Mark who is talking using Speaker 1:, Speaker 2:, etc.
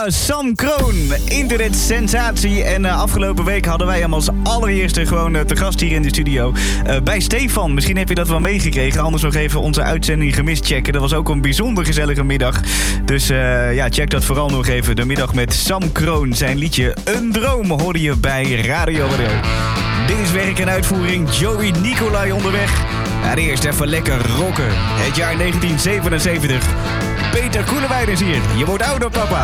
Speaker 1: Sam Kroon, internetsensatie. En afgelopen week hadden wij hem als allereerste gewoon te gast hier in de studio. Bij Stefan. Misschien heb je dat wel meegekregen. Anders nog even onze uitzending gemist checken. Dat was ook een bijzonder gezellige middag. Dus check dat vooral nog even. De middag met Sam Kroon. Zijn liedje Een Droom hoorde je bij Radio Rodeo. Dit is werk en uitvoering. Joey Nicolai onderweg. En eerst even lekker rocken. Het jaar 1977. Peter Koelewijn is hier. Je wordt ouder, papa.